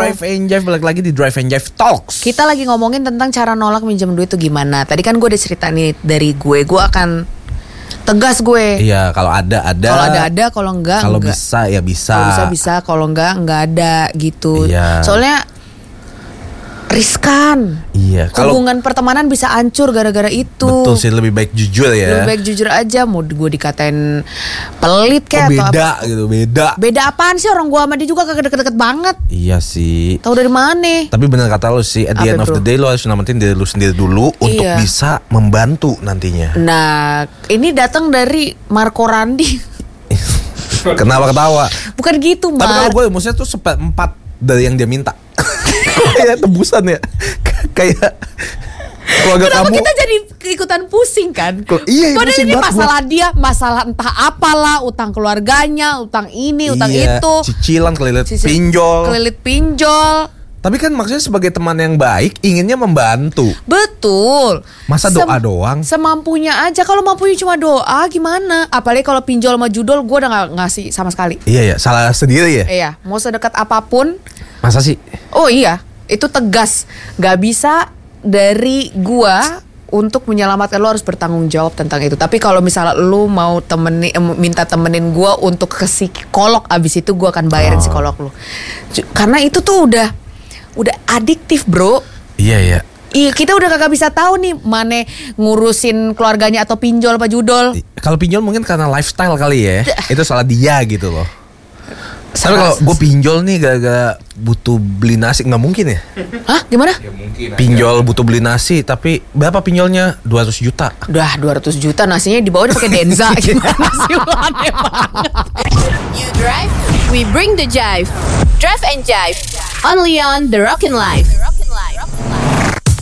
Drive and Jive, balik lagi di Drive and Jive Talks. Kita lagi ngomongin tentang cara nolak minjem duit tuh gimana. Tadi kan gue udah cerita nih dari gue akan tegas gue. Iya, kalau ada. Kalau ada, kalau enggak. Kalau bisa ya bisa. Kalau bisa, kalau enggak ada gitu. Iya. Soalnya riskan. Iya. Hubungan pertemanan bisa hancur gara-gara itu. Betul sih, lebih baik jujur ya. Lebih baik jujur aja. Mau gue dikatain pelit kayak atau beda apa. gitu, beda. Beda apaan sih, orang gue sama dia juga kagak deket-deket banget. Iya sih. Tahu dari mana? Tapi benar kata lo sih, at the end of the day lo harus namatin diri lo sendiri dulu untuk bisa membantu nantinya. Nah, ini datang dari Marco Randi. Kenapa ketawa? Bukan gitu, Mar. Tapi kalau gue maksudnya tuh 1/4 dari yang dia minta. Kayak tebusan ya. Kayak keluarga kenapa kamu. kita jadi ikutan pusing kan? Iya, padahal pusing ini banget masalah dia, masalah entah apalah, utang keluarganya, utang ini, utang itu, cicilan, kelilit pinjol. Tapi kan maksudnya sebagai teman yang baik inginnya membantu. Betul. Masa doa doang? Semampunya aja. Kalau mampunya cuma doa gimana? Apalagi kalau pinjol sama judol, gue udah gak ngasih sama sekali. Iya ya, salah sendiri ya. Iya, mau sedekat apapun. Masa sih? Oh iya, itu tegas. Gak bisa dari gua untuk menyelamatkan, lo harus bertanggung jawab tentang itu. Tapi kalau misalnya lo mau minta temenin gua untuk ke psikolog, abis itu gua akan bayarin psikolog lo. Karena itu tuh udah adiktif, bro. Iya. Iya, kita udah kagak bisa tahu nih mana ngurusin keluarganya atau pinjol apa judol. Kalau pinjol mungkin karena lifestyle kali ya. Itu salah dia gitu loh. Tapi kalau gue pinjol nih gara-gara butuh beli nasi, nggak mungkin ya? Hah? Gimana? Ya mungkin. Pinjol butuh beli nasi, tapi berapa pinjolnya? 200 juta. Udah 200 juta nasinya dibawa pakai Denza. Gimana sih, lo aneh banget. You drive, we bring the jive. Drive and Jive, only on The Rockin' Life.